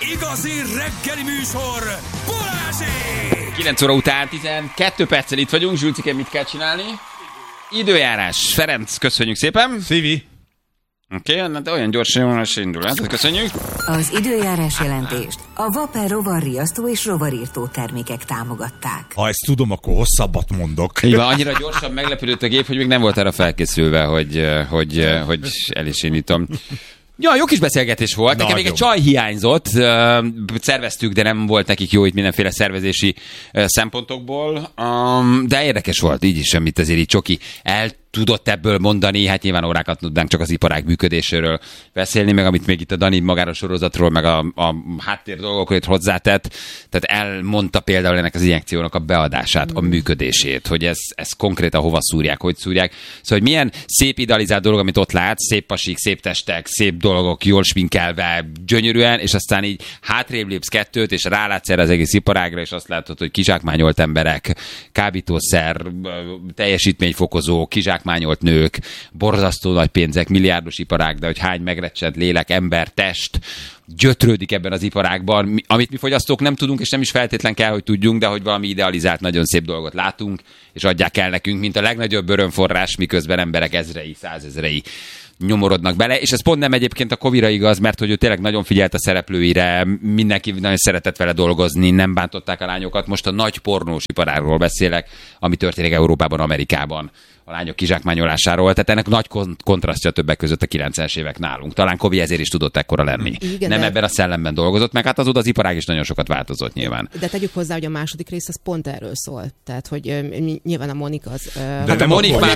Igazi reggeli műsor, Balázsék! 9 óra után 12 perccel itt vagyunk. Zsülcike, mit kell csinálni? Időjárás. Ferenc, köszönjük szépen. Szívi. Oké, de olyan gyorsan is indul. Hát, köszönjük. Az időjárás jelentést a Vapor rovarriasztó és rovarírtó termékek támogatták. Ha ezt tudom, akkor hosszabbat mondok. Így van, annyira gyorsan meglepődött a gép, hogy még nem volt arra felkészülve, hogy el is indítom. Ja, jó kis beszélgetés volt. Nekem még egy csaj hiányzott. Szerveztük, de nem volt nekik jó itt mindenféle szervezési szempontokból. De érdekes volt, így is semmit azért így Csoki tudott ebből mondani, hát nyilván órákat tudnánk csak az iparág működéséről beszélni, meg amit még itt a Dani magáról sorozatról, meg a háttér dolgokról itt hozzátett. Tehát elmondta például ennek az injekciónak a beadását, a működését, hogy ez konkrétan hova szúrják, hogy szúrják. Szóval, hogy milyen szép idealizált dolog, amit ott látsz, szép pasik, szép testek, szép dolgok, jól sminkelve, gyönyörűen, és aztán így hátrébb lépsz kettőt, és rálátsz erre az egész iparágra, és azt látod, hogy kizsákmányolt emberek, kábítószer, teljesítményfokozó, kizsákmányolt nők, borzasztó nagy pénzek, milliárdos iparág, de hogy hány megrecsent lélek, ember, test gyötrődik ebben az iparágban, amit mi fogyasztók nem tudunk, és nem is feltétlen kell, hogy tudjunk, de hogy valami idealizált, nagyon szép dolgot látunk, és adják el nekünk, mint a legnagyobb örömforrás, miközben emberek ezrei, százezrei nyomorodnak bele, és ez pont nem egyébként a Covid-ra igaz, mert hogy ő tényleg nagyon figyelt a szereplőire, mindenki nagyon szeretett vele dolgozni, nem bántották a lányokat. Most a nagy pornós iparágról beszélek, ami történik Európában, Amerikában, a lányok kizsákmányolásáról, tehát ennek nagy kontrasztja többek között a 90-es évek nálunk. Talán Kovi ezért is tudott ekkora lenni. Igen, nem ebben a szellemben dolgozott, meg hát azóta az iparág is nagyon sokat változott nyilván. De tegyük hozzá, hogy a második rész az pont erről szól. Tehát, hogy nyilván a Monika az... Hát a Monik már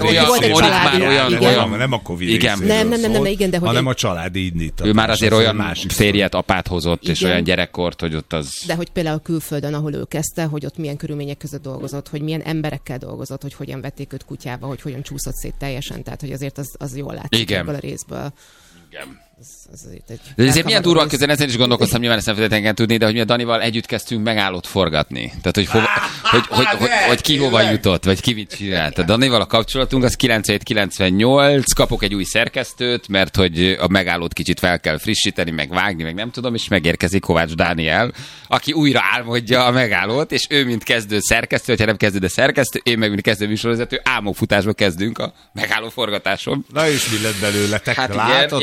olyan... Nem a Covid igen. Nem, igen, de hogy... hanem a családi indítatás. Ő már azért olyan férjet, apát hozott, igen. És olyan gyerekkort, hogy ott az... De hogy például külföldön, ahol ő kezdte, hogy ott milyen körülmények között dolgozott, hogy milyen emberekkel dolgozott, hogy hogyan vették őt kutyába, hogy hogyan csúszott szét teljesen, tehát hogy azért az jól látszik ebből a részből. Igen. De ezért milyen durva közben, ezen is gondolkoztam, nyilván ezt nem feltétlenül tudni, de hogy mi a Danival együtt kezdtünk megállót forgatni. Tehát, hogy ki hova jutott, vagy ki mit csinált. A Danival a kapcsolatunk az 97-98, kapok egy új szerkesztőt, mert hogy a megállót kicsit fel kell frissíteni, meg vágni, meg nem tudom, és megérkezik Kovács Dániel, aki újra álmodja a megállót, és ő, mint kezdő szerkesztő, hogyha nem kezdő, de szerkesztő, én meg, mint kezdő műsorvezető, álmokfutásba kezdünk a megálló forgatáson. Na és mi lett belőletek? Hát látod?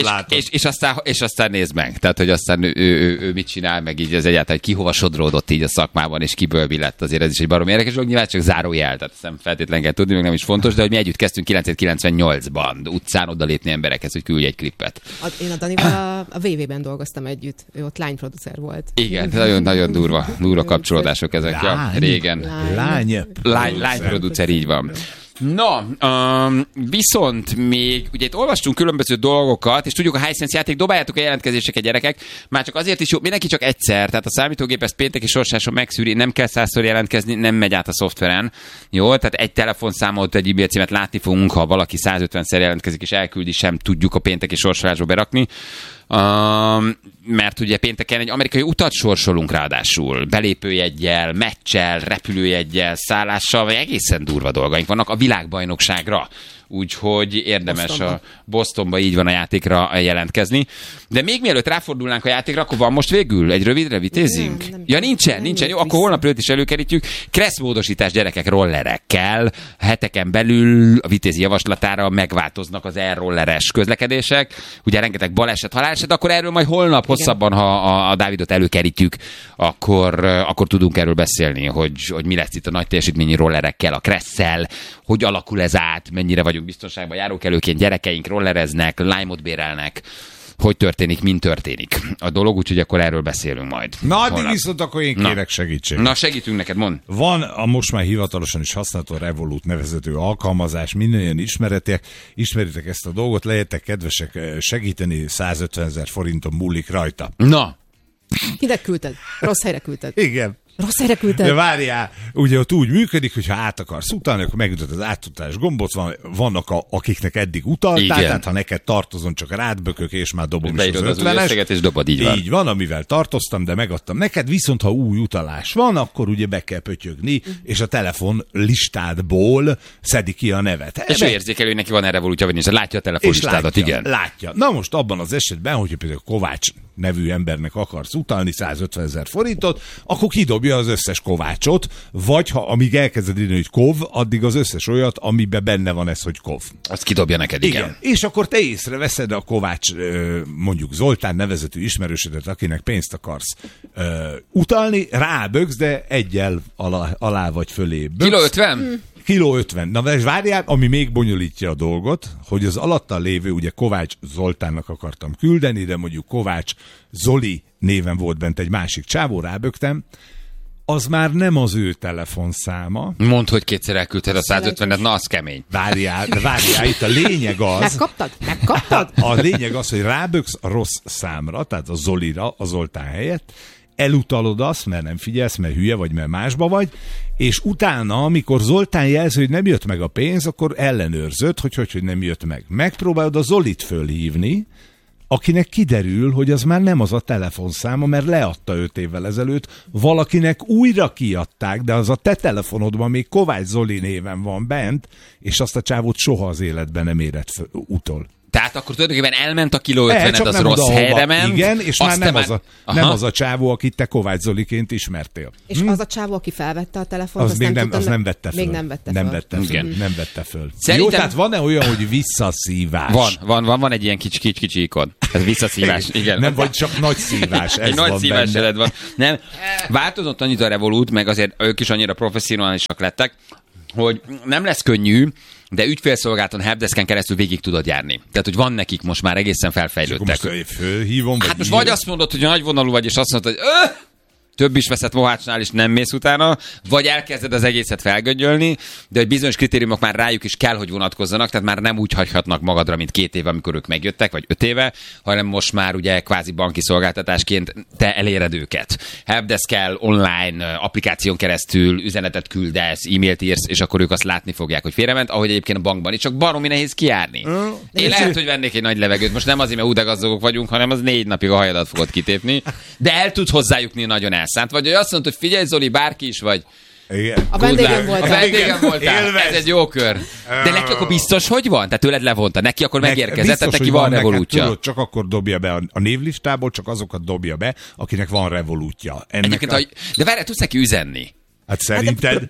És aztán nézd meg. Tehát, hogy aztán ő mit csinál, meg így az egyáltalán, hogy ki hova sodródott így a szakmában, és kiből mi lett, azért ez is egy baromi érdekes dolog. Nyilván csak zárójel, tehát nem feltétlenül kell tudni, meg nem is fontos, de hogy mi együtt kezdtünk 1998-ban utcán odalépni emberekhez, hogy küldj egy klippet. Én a Danival a VV-ben dolgoztam együtt, ő ott lányproducer volt. Igen, nagyon durva kapcsolódások ezek. Ja, régen. Lányproducer, így van. Na, viszont még, ugye itt olvastunk különböző dolgokat, és tudjuk, a Hisense játék, dobáljátok a jelentkezéseket, gyerekek, már csak azért is jó, mindenki csak egyszer, tehát a számítógép ezt pénteki sorsáson megszűri, nem kell 100-szor jelentkezni, nem megy át a szoftveren, jó, tehát egy telefonszámot, egy e-mail címet látni fogunk, ha valaki 150-szer jelentkezik és elküldi, sem tudjuk a pénteki sorsolásba berakni. Mert ugye pénteken egy amerikai utat sorsolunk ráadásul, belépőjeggyel, meccsel, repülőjeggyel, szállással, vagy egészen durva dolgaink vannak a világbajnokságra. Úgyhogy érdemes a Bostonba így van a játékra jelentkezni. De még mielőtt ráfordulnánk a játékra, akkor van most végül? Egy rövidre vitézzünk? Ja, nincsen. Jó, akkor holnap előtt is előkerítjük. Kresszmódosítás gyerekek rollerekkel. Heteken belül a vitézi javaslatára megváltoznak az e-rolleres közlekedések. Ugye rengeteg baleset, haláleset, akkor erről majd holnap hosszabban, ha a Dávidot előkerítjük, akkor tudunk erről beszélni, hogy mi lesz itt a nagy teljesítményi rollerekkel, a Kresszel, hogy alakul ez át, mennyire vagyunk biztonságban, járókelőként gyerekeink rollereznek, Lime-ot bérelnek, hogy történik, mint történik a dolog, úgyhogy akkor erről beszélünk majd. Na, addig viszont akkor én kérek segítséget. Na, segítünk neked, mondd. Van a most már hivatalosan is használható Revolut nevezető alkalmazás, mindannyian ismeritek ezt a dolgot, lehetek kedvesek segíteni, 150 000 forinton múlik rajta. Na. Kinek küldted? Rossz helyre küldted. Igen. Rossz helyre küldted. De várjál, ugye ott úgy működik, hogy ha át akarsz utalni, akkor megütöd az átutalás gombot, vannak akiknek eddig utaltál, tehát ha neked tartozom, csak rád bökök, és már dobom is az 50-es. És dobod, így van, amivel tartoztam, de megadtam neked, viszont ha új utalás van, akkor ugye be kell pötyögni, és a telefon listádból szedi ki a nevet. És ő érzékelő, hogy neki van erre volútja, vagy látja a telefonlistádat, igen. Látja. Na most abban az esetben, hogyha például Kovács nevű embernek akarsz utalni 150 000 forintot, akkor kidobja az összes Kovácsot, vagy ha amíg elkezded írni, hogy Kov, addig az összes olyat, amiben benne van ez, hogy Kov. Azt kidobja neked, igen. És akkor te észreveszed a Kovács, mondjuk Zoltán nevezetű ismerősödet, akinek pénzt akarsz utalni, rábögsz, de egyel alá vagy fölé böksz. Kiló 50? Kiló 50. Na várjál, ami még bonyolítja a dolgot, hogy az alatta lévő, ugye Kovács Zoltánnak akartam küldeni, de mondjuk Kovács Zoli néven volt bent egy másik csávó, rábögtem, az már nem az ő telefonszáma. Mondd, hogy kétszer elküldted a 150-et, na az kemény. Várjál, itt a lényeg az... Megkaptad? A lényeg az, hogy ráböksz a rossz számra, tehát a Zolira, a Zoltán helyett, elutalod azt, mert nem figyelsz, mert hülye vagy, mert másba vagy, és utána, amikor Zoltán jelzi, hogy nem jött meg a pénz, akkor ellenőrzöd, hogy nem jött meg. Megpróbálod a Zolit fölhívni, akinek kiderül, hogy az már nem az a telefonszáma, mert leadta 5 évvel ezelőtt, valakinek újra kiadták, de az a te telefonodban még Kovács Zoli néven van bent, és azt a csávót soha az életben nem érett utol. Tehát akkor tulajdonképpen elment a kiló 50-ed, az rossz helyre ment. Igen, és már nem az a csávó, akit te Kovács Zoliként ismertél. És az a csávó, aki felvette a telefont, az nem vette föl. Még nem vette föl. Szerintem... Jó, tehát van-e olyan, hogy visszaszívás? Van egy ilyen kicsi ikon. Ez visszaszívás, igen. Nem vagy csak nagy szívás, ez egy van nagy szívás benne. van. Nem, változott annyit a Revolut, meg azért ők is annyira professzionálisak lettek, hogy nem lesz könnyű, de ügyfélszolgálaton helpdesken keresztül végig tudod járni. Tehát, hogy van nekik most már egészen felfejlődtek. Most fölhívom, hát most vagy azt mondod, hogy nagyvonalú vagy, és azt mondod, hogy több is veszett Mohácsnál, és nem mész utána, vagy elkezded az egészet felgöngyölni, de hogy bizonyos kritériumok már rájuk is kell, hogy vonatkozzanak, tehát már nem úgy hagyhatnak magadra, mint 2 éve, amikor ők megjöttek, vagy 5 éve, hanem most már ugye kvázi banki szolgáltatásként te eléred őket. Helpdesk-kel, online applikáción keresztül üzenetet küldesz, e-mailt írsz, és akkor ők azt látni fogják, hogy félrement, ahogy egyébként a bankban is, csak baromi nehéz kijárni. Én lehet, hogy vennék egy nagy levegőt, most nem azért, mert de gazdagok vagyunk, hanem az 4 napig a hajadat fogod kitépni, de el tud hozzájutni nagyon elszánt. Vagy hogy azt mondod, hogy figyelj Zoli, bárki is vagy. Igen. A vendégem voltál. Ez egy jó kör. De neki akkor biztos, hogy van? Tehát tőled levonta. Neki akkor megérkezett, tehát neki van Revolutja. Tudod, csak akkor dobja be a névlistából, csak azokat dobja be, akinek van Revolutja. De várj, tudsz neki üzenni? Hát szerinted...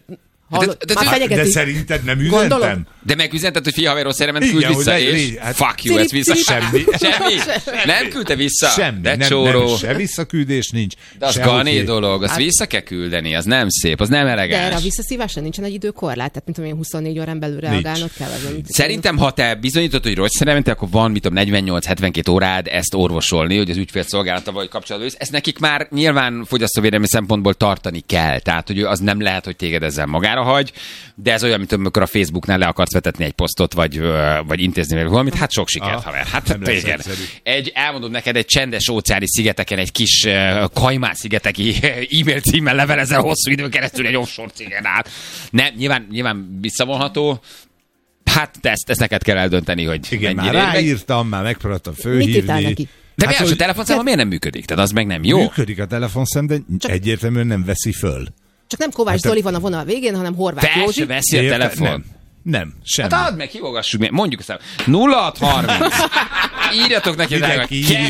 De szerinted nem üzentem? De megüzented, hogy fia, haver, rossz ment, küld vissza, és fuck you, ez vissza. Semmi. Nem küldte vissza? Semmi. De csóró. Se visszaküldés nincs. De az gané dolog, azt vissza kell küldeni, az nem szép, az nem elegáns. De erre a visszaszívásra nincsen egy időkorlát, tehát mint amilyen 24 órán belül reagálnod kell. Szerintem, ha te bizonyítod, hogy rossz mentél, akkor van, 48-72 órád ezt orvosolni, hogy az ügyfélszolgálata vagy kapcsolatban jössz. Ezt nekik már nyilván fogyasztóvédelmi szempontból tartani kell. Tehát, hogy az nem lehet, hogy téged ezzel magára hagy, de ez olyan, mint amikor a Facebooknál le akarsz vetetni egy posztot, vagy intézni meg valamit, hát sok sikert, haver. Hát igen. Elmondom neked, egy csendes óceáni szigeteken egy kis Kajmán szigeteki e-mail címmel levelezel hosszú időn keresztül egy offshore cégen át. Nem, nyilván visszavonható. Hát ezt neked kell eldönteni, hogy igen, már ráírtam, már megpróbáltam fölhívni. De hát, a telefonszáma miért nem működik? Tehát az meg nem jó. Működik a telefonszám, de egyértelműen nem veszi föl. Csak nem Kovács Zoli van a vonal végén, hanem Horváth Józsi. Te veszi a telefon. Nem, semmi. Hát add meg, hívogassuk meg, mondjuk a számot. 0630. Írjatok neki, hogy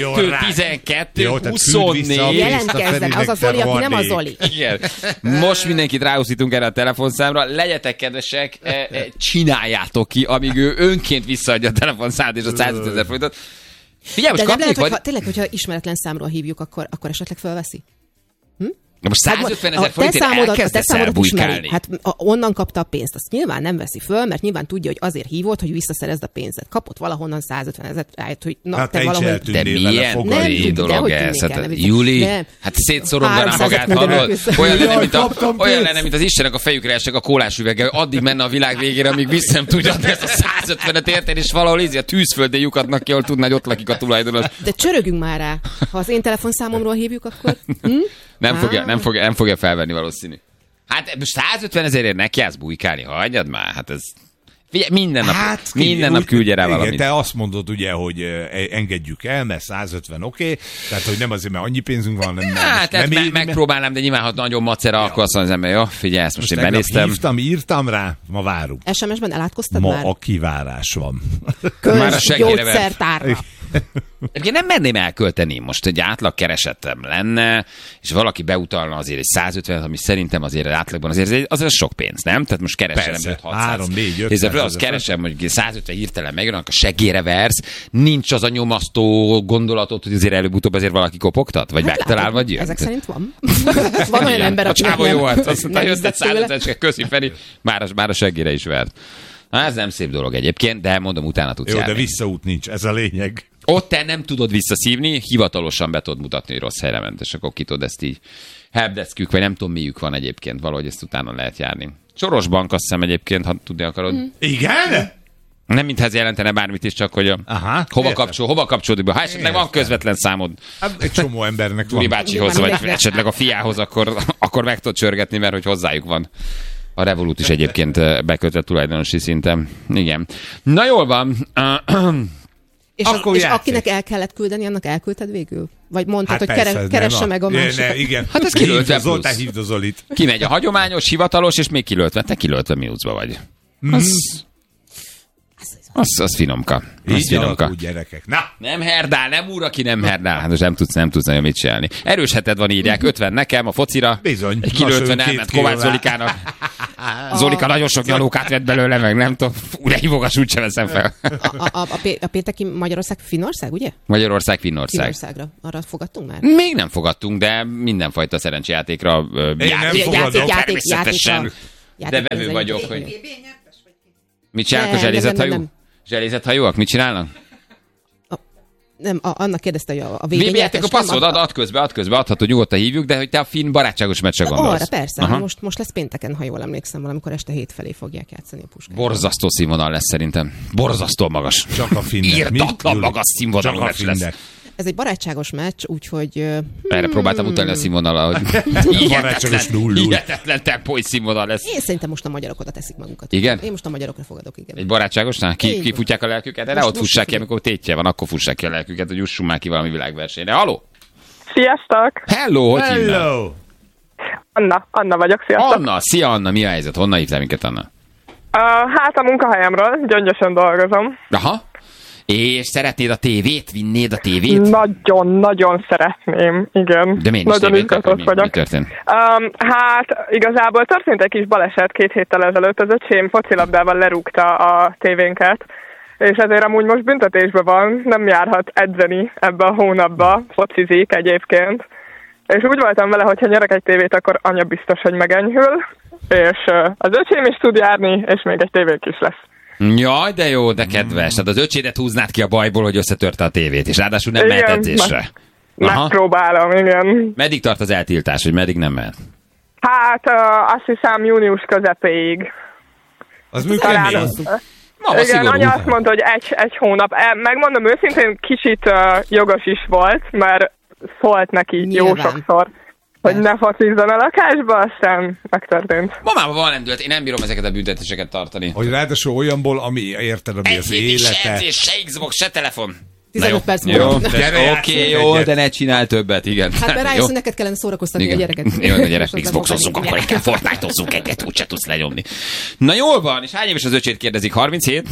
212 24. Jelentkezzen, az a Zoli, aki nem a Zoli. Igen. Most mindenkit ráúszítunk erre a telefonszámra. Legyetek kedvesek, csináljátok ki, amíg ő önként visszaadja a telefonszámot és a 150 000 forintot. Figyelj, most kapnék, vagy... Tényleg, hogyha ismeretlen számról hívjuk, akkor esetleg fölveszi? Na most 150 000 forintért elkezdesz elbújkálni. Hát onnan kapta a pénzt, azt nyilván nem veszi föl, mert nyilván tudja, hogy azért hívott, hogy visszaszerezd a pénzet. Kapott valahonnan 150 000, rájött, hogy na, hát te valahol... De milyen fogari dolog ez? Júli, hát szétszorogdaná magát, hallod? Olyan lenne, mint az Istenek a fejükre esek a kólás üveggel, addig menne a világ végére, amíg vissza nem tudja, de ezt a 150-et érted, és valahol a tűzföldén lyukadnak ki, ahol tudná, hogy ott lakik a tulajdonos. De csörögünk már rá. Ha az én telefonszámomról hívjuk, akkor... Nem fogja felvenni valószínű. Hát most 150 000-ért nekiállsz bujkálni, hagyjad már, hát ez... Figyelj, minden nap küldje rá valamit. Te azt mondod ugye, hogy engedjük el, mert 150 oké, tehát hogy nem azért, mert annyi pénzünk van, nem. Hát megpróbálnám, de nyilván, ha nagyon macera, akkor azt mondom, jó, figyelj, ezt most én benéztem. Írtam rá, ma várunk. SMS-ben elátkoztad ma már? Ma a kivárás van. Közgyógyszertárra. Egyébként nem merném elkölteni most, egy átlag keresetem lenne, és valaki beutalna azért egy 150, ami szerintem azért átlagban azért sok pénz, nem? Tehát most keresem 5-600. Azt keresem, hogy 150 hirtelen megjön, a seggére versz, nincs az a nyomasztó gondolatot, hogy azért előbb-utóbb azért valaki kopogtat? Vagy megtalál, vagy jön? Ezek szerint van. Van olyan ember, aki nem... jó volt, azt mondta, jött egy 150, köszi Feri, már a seggére is vert. Ez nem szép dolog egyébként, de mondom, utána tudsz járni. De visszaút nincs, ez a lényeg. Ott te nem tudod visszaszívni, hivatalosan be tudod mutatni, hogy rossz helyre ment, és akkor ki tudod ezt így helpdeskük, vagy nem tudom miük van egyébként, valahogy ezt utána lehet járni. Soros Bank, azt hiszem egyébként, ha tudni akarod. Igen? Nem mintha ez jelentene bármit is, csak hogy hova kapcsolódik be. Ha esetleg van közvetlen számod. Egy csomó embernek van. Turi bácsihoz, vagy esetleg a fiához, akkor meg tudod csörgetni, mert hogy hozzájuk van. A Revolut is egyébként bekötött tulajdonosi szinten. Igen. Na jól van. És akinek el kellett küldeni, annak elküldted végül? Vagy mondtad, hogy keresse meg a másikat? Igen. Hát ez kilöltve Zoltán hívd a Zolit. Kimegy a hagyományos, hivatalos, és még kilöltve. Te kilöltve mínuszba vagy. Az finomka. Így alakul, gyerekek. Na! Nem herdál, nem úr, aki nem herdál. Hát most nem tudsz nagyon mit csinálni. Erős heted van, írják. 50 nekem a focira. Bizony. Egy kilöltve elment Kovács Zolikának. Zolika nagyon sok nyalókát vett belőle, meg nem tudom. De hívogas úgyse veszem fel. A pénteki Magyarország Finnország, ugye? Magyarország Finnország. Finnországra. Arra fogadtunk már? Még nem fogadtunk, de mindenfajta szerencsejátékra természetesen. De vevő vagyok, hogy... Mit csinálnak a zselészethajú? Zselészethajóak? Mit csinálnak? Nem, annak kérdezte, hogy a VB nyertes. A passzod, add közbe, adhatod, nyugodtan hívjuk, de hogy te a finn barátságos meccsre gondolsz. Arra persze, most lesz pénteken, ha jól emlékszem, valamikor este 7 felé fogják játszani a Puskát. Borzasztó színvonal lesz szerintem. Borzasztó magas. Csak a finnek. Irdatlan magas színvonalú meccs lesz. Ez egy barátságos meccs, úgyhogy... Erre próbáltam utalni a színvonalra, hogy hihetetlen tempói színvonal lesz. Én szerintem most a magyarok oda teszik magukat. Igen? Én most a magyarokra fogadok, igen. Egy barátságosnál? Kifutják a lelküket? Erre ott fussák ki, amikor tétje van, akkor fussák ki a lelküket, hogy jussunk már ki valami világversenyre. Haló? Sziasztok! Hello, hogy hívnak? Anna vagyok, sziasztok! Anna, szia Anna, mi a helyzet? Honnan hívtál minket, Anna? Hát a munkahelyemről, Gyöngyösön dolgozom. Aha. És szeretnéd a tévét? Vinnéd a tévét? Nagyon szeretném, igen. De miért is nagyon izgatott vagyok. Mi történt? Hát igazából történt egy kis baleset 2 héttel ezelőtt. Az öcsém focilabdával lerúgta a tévénket, és ezért amúgy most büntetésben van, nem járhat edzeni ebbe a hónapba, focizik egyébként. És úgy voltam vele, hogy ha nyerek egy tévét, akkor anya biztos, hogy megenyhül, és az öcsém is tud járni, és még egy tévénk is lesz. Jaj, de jó, de kedves. Tehát az öcsédet húznád ki a bajból, hogy összetörte a tévét, és ráadásul nem mehet edzésre. Megpróbálom, igen. Meddig tart az eltiltás, hogy meddig nem mehet? Hát azt hiszem június közepéig. Az működik. Igen, anya azt mondta, hogy egy hónap. Megmondom őszintén, kicsit jogos is volt, mert szólt neki jó sokszor, hogy ne focizzon a lakásba, aztán megtörtént. Mamában van lendület, én nem bírom ezeket a büntetéseket tartani. Hogy ráadásul olyanból, ami érted, ami az élete. Se Xbox, se telefon. 15 perc múlva. Oké, jó, de ne csinálj többet, igen. Hát mert rájössz, hogy neked kellene szórakoztatni a gyereket. Jó, a gyerek Xboxozzunk, akkor inkább Fortnite-ozzunk egyet, úgyse tudsz lenyomni. Na jól van, és hány éves az öcsét kérdezik? 37?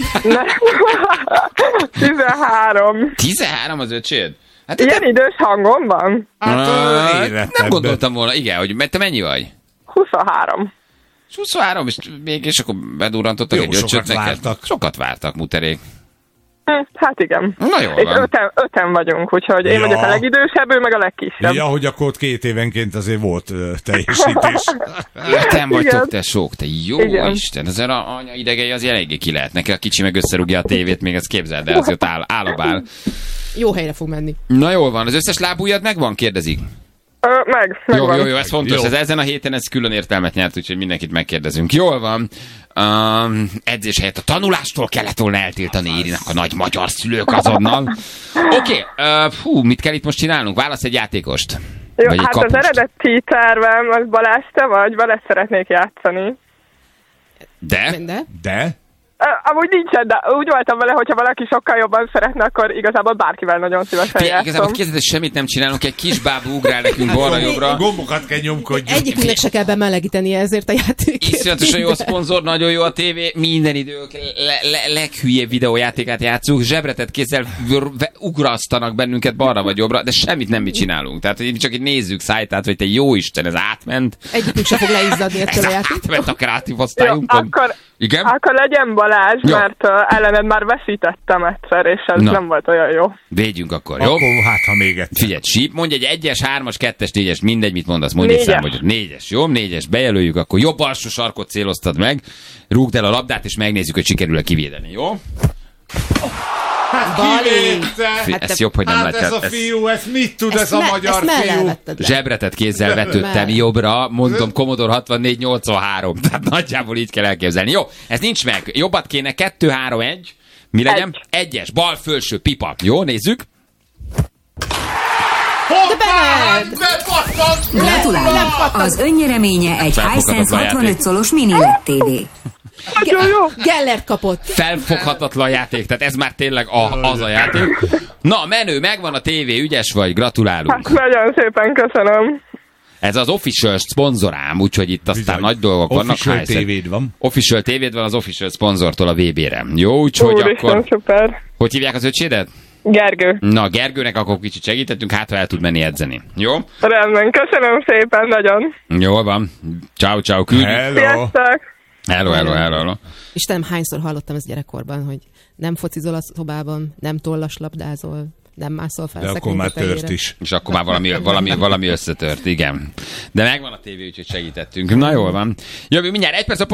13. 13 az öcséd? Hát ilyen idős hangom van? Nem gondoltam volna, igen, hogy te mennyi vagy? 23. 23, és akkor bedurrantottak egy öcsöt neked. Sokat vártak, muterék. Hát igen. Na jól és van. Öten vagyunk, úgyhogy én vagyok a legidősebb, ő meg a legkisebb. Ja, hogy akkor 2 évenként azért volt teljesítés. 5 vagytok, te sok, te jó igen. Isten, azért a anya idegei az eléggé ki lehet. Neki a kicsi meg összerúgja a tévét, még ezt képzeld, de azért áll a bál. Jó helyre fog menni. Na jól van, az összes lábujjad megvan, kérdezik? Jó, ez fontos. Ez ezen a héten ez külön értelmet nyert, úgyhogy mindenkit megkérdezünk. Jól van. Edzés helyett a tanulástól kellett volna eltiltani Irinak a nagy magyar szülők azonnal. Oké, mit kell itt most csinálnunk? Válasz egy játékost. Jó, hát kapust. Az eredeti tervem az Balázs, te vagy, vele szeretnék játszani. De? Amúgy nincsen, de úgy voltam vele, hogyha valaki sokkal jobban szeretne, akkor igazából bárkivel nagyon szívesen játszom. Igazából kezdetesen semmit nem csinálunk, egy kis bábú ugrál nekünk balra-jobbra. Gombokat kell nyomkodjunk. Egyikünknek se kell bemelegíteni ezért a játékért. Iszonyatosan jó a szponzor, nagyon jó a tévé, minden idők leghülyébb videójátékát játszunk, zsebretett kézzel ugrasztanak bennünket balra vagy jobbra, de semmit nem mi csinálunk. Tehát hogy csak itt nézzük szájtát, hogy te jó Isten, ez átment. Egyikünk se fog leizzadni ettől a játéktól. Átment a kreatív osztályunkon. Igen? Akkor legyen Balázs, jó. Mert ellened már veszítettem egyszer, és ez nem volt olyan jó. Védjünk akkor, jó? Akkor hát, ha még egyszer. Figyelj, síp, mondj egy 1-es, 3-as, 2-es, 4-es, mindegy, mit mondasz, mondj egy számot. 4-es, jó? 4-es, bejelöljük, akkor jobb alsó sarkot céloztad meg, rúgd el a labdát, és megnézzük, hogy sikerül-e kivédeni, jó? Hát ez jobb, hogy nem látják. Hát ez a fiú, ez mit tud, ez a magyar fiú? Zsebretett kézzel vetődtem jobbra, mondom, Commodore 6483. Tehát nagyjából így kell elképzelni. Jó, ez nincs meg. Jobbat kéne, 2-3-1. Mi legyen? 1-es, bal felső, pipa. Jó, nézzük. Gratulálok! Az önnyereménye egy Hisense 65 szolos mini LED TV. Gellert kapott. Felfoghatatlan játék, tehát ez már tényleg az a játék. Na, menő, megvan a tévé, ügyes vagy, gratulálunk. Hát nagyon szépen köszönöm. Ez az official szponzorám, úgyhogy itt aztán bizony nagy dolgok vannak. Official tévéd van. Official tévéd van az official szponzortól a VB-re. Jó, úgyhogy akkor... Szuper. Hogy hívják az öcsédet? Gergő. Na, Gergőnek akkor kicsit segítettünk, hát ha el tud menni edzeni. Jó? Rendben, köszönöm szépen, nagyon. Jól van. Ciao, küldjük. Hello. Istenem, hányszor hallottam ezt gyerekkorban, hogy nem focizol a szobában, nem tollaslabdázol, nem mászol fel. De akkor már tört is. És akkor már valami összetört, igen. De megvan a tévé, úgyhogy segítettünk. Na jól van. Jövő mindjárt 1 perc a